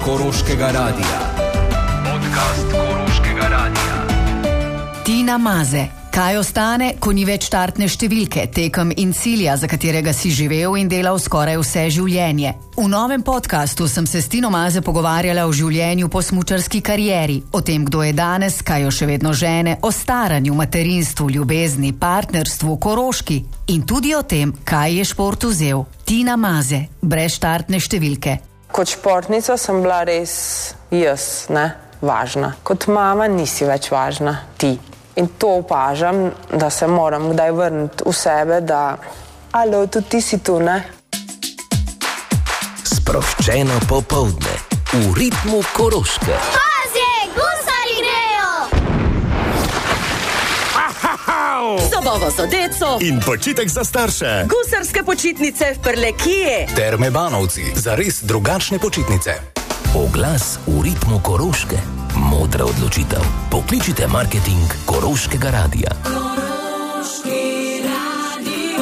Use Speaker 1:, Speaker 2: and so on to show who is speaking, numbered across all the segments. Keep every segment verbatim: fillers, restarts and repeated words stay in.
Speaker 1: Koroškega radia. Podcast Koroškega radia.
Speaker 2: Tina Maze. Kaj ostane, ko ni več štartne številke, tekem in cilja, za katerega si živel in delal skoraj vse življenje? V novem podcastu sem se s Tino Maze pogovarjala o življenju po smučarski karieri, o tem, kdo je danes, kaj jo še vedno žene, o staranju, materinstvu, ljubezni, partnerstvu, Koroški in tudi o tem, kaj je šport vzel. Tina Maze, brez štartne številke.
Speaker 3: Kot športnica sem bila res jaz, ne, važna. Kot mama nisi več važna, ti. In to opažam, da se moram kdaj vrniti v sebe, da alo, tudi ti si tu, ne?
Speaker 4: Sproščeno popoldne, v ritmu Koroške.
Speaker 5: Pazi, gusari grejo!
Speaker 6: Zabava za deco
Speaker 7: in počitek za starše.
Speaker 6: Gusarske počitnice v Prlekiji.
Speaker 7: Terme Banovci, za res drugačne počitnice.
Speaker 4: Oglas v ritmu Koroške. Modra odločitev. Pokličite marketing Koroškega radia.
Speaker 2: Koroški radio.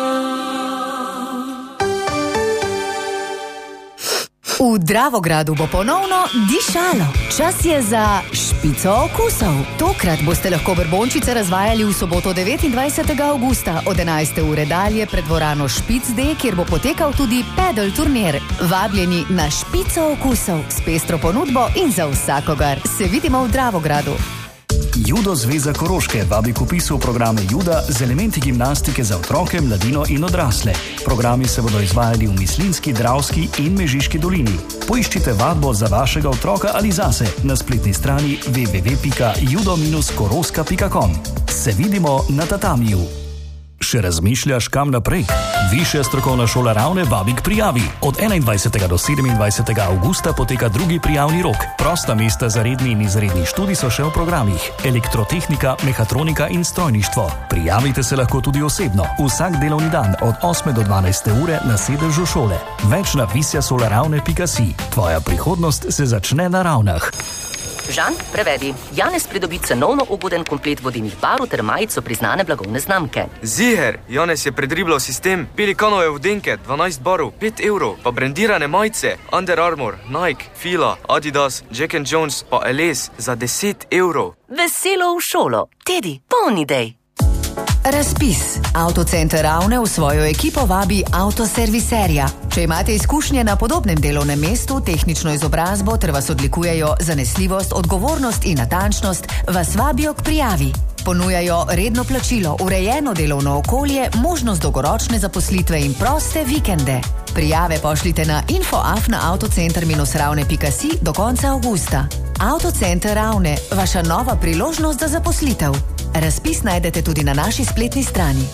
Speaker 2: V Dravogradu bo ponovno dišalo. Čas je za špico okusov. Tokrat boste lahko brbončice razvajali v soboto devetindvajsetega avgusta od enajste ure dalje pred dvorano Špic D, kjer bo potekal tudi pedal turnir. Vabljeni na špico okusov s pestro ponudbo in za vsakogar. Se vidimo v Dravogradu.
Speaker 8: Judo Zveza Koroške vabi k vpisu v programe Juda z elementi gimnastike za otroke, mladino in odrasle. Programi se bodo izvajali v Mislinjski, Dravski in Mežiški dolini. Poiščite vadbo za vašega otroka ali zase na spletni strani w w w pika judo dash koroska pika com. Se vidimo na tatamiju. Še razmišljaš, kam naprej? Višja strokovna šola Ravne vabi k prijavi. Od enaindvajsetega do sedemindvajsetega avgusta poteka drugi prijavni rok. Prosta mesta za redni in izredni študij so še v programih. Elektrotehnika, mehatronika in strojništvo. Prijavite se lahko tudi osebno. Vsak delovni dan od osme do dvanajste ure na sedežu šole. Več na visjasolarravne pika si. Tvoja prihodnost se začne na Ravnah.
Speaker 9: Žan, prevedi. Janez pridobi cenovno ugoden komplet vodilnih barv ter majico priznane blagovne znamke.
Speaker 10: Ziher, Janez je predribljal sistem. Pelikanove vodenke, dvanajst barv, pet evrov. Pa brendirane majice, Under Armour, Nike, Fila, Adidas, Jack and Jones pa L S za deset evrov.
Speaker 9: Veselo v šolo. Tedi, polni dej.
Speaker 2: Razpis. Avtocenter Ravne v svojo ekipo vabi avtoserviserja. Če imate izkušnje na podobnem delovnem mestu, tehnično izobrazbo ter vas odlikujejo zanesljivost, odgovornost in natančnost, vas vabijo k prijavi. Ponujajo redno plačilo, urejeno delovno okolje, možnost dolgoročne zaposlitve in proste vikende. Prijave pošljite na info afna avtocenter ravne pika si do konca avgusta. Avtocenter Ravne, vaša nova priložnost za zaposlitev. Razpis najdete tudi na naši spletni strani.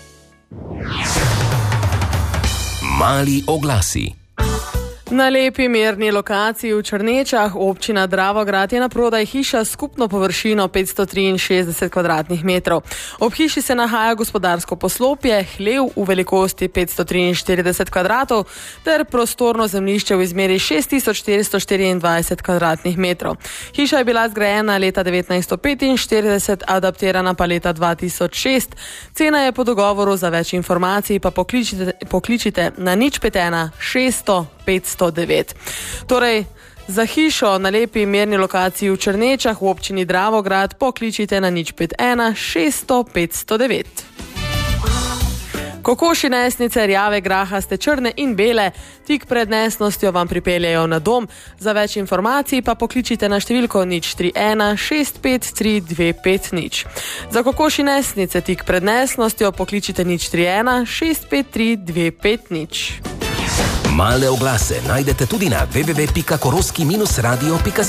Speaker 4: Mali oglasi.
Speaker 11: Na lepi mirni lokaciji v Črnečah, občina Dravograd, je na prodaj hiša s skupno površino petsto triinšestdeset kvadratnih metrov. Ob hiši se nahaja gospodarsko poslopje, hlev v velikosti petsto triinštirideset kvadratov ter prostorno zemljišče v izmeri šest tisoč štiristo štiriindvajset kvadratnih metrov. Hiša je bila zgrajena leta devetnajststo petinštirideset, adaptirana pa leta dva tisoč šest. Cena je po dogovoru, za več informacij pa pokličite, pokličite na nič pet ena šeststo petsto devet. Torej, za hišo na lepi mirni lokaciji v Črnečah v občini Dravograd pokličite na nič pet ena šeststo petsto devet. Kokoši nesnice rjave, grahaste, črne in bele tik pred nesnostjo vam pripeljejo na dom. Za več informacij pa pokličite na številko nič tri ena šest pet tri dve pet nič. Za kokoši nesnice tik pred nesnostjo pokličite nič tri ena šest pet tri dve pet nič.
Speaker 4: Male oglase najdete tudi na w w w pika koroski radio pika si.